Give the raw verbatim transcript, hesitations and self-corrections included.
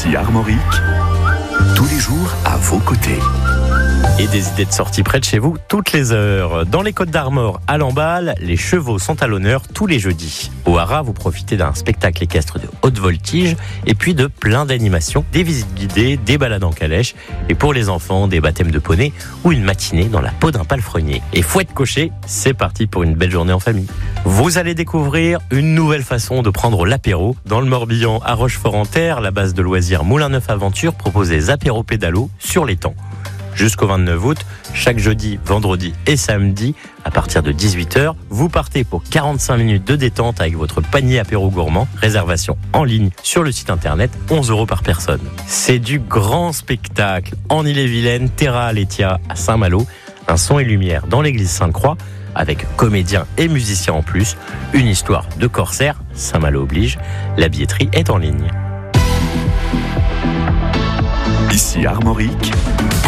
Ici Armorique, tous les jours à vos côtés. Et des idées de sortie près de chez vous toutes les heures. Dans les Côtes d'Armor, à Lamballe, les chevaux sont à l'honneur tous les jeudis. Au Haras, vous profitez d'un spectacle équestre de haute voltige et puis de plein d'animations, des visites guidées, des balades en calèche et pour les enfants, des baptêmes de poney ou une matinée dans la peau d'un palefrenier. Et fouette cochée, c'est parti pour une belle journée en famille. Vous allez découvrir une nouvelle façon de prendre l'apéro. Dans le Morbihan, à Rochefort-en-Terre, la base de loisirs Moulin-Neuf Aventure propose des apéros pédalos sur l'étang. Jusqu'au vingt-neuf août, chaque jeudi, vendredi et samedi, à partir de dix-huit heures, vous partez pour quarante-cinq minutes de détente avec votre panier apéro gourmand. Réservation en ligne sur le site internet, onze euros par personne. C'est du grand spectacle en Ille-et-Vilaine, Terra Aletheia à Saint-Malo, un son et lumière dans l'église Sainte-Croix, avec comédiens et musiciens en plus, une histoire de corsaire, Saint-Malo oblige, la billetterie est en ligne. Ici Armorique,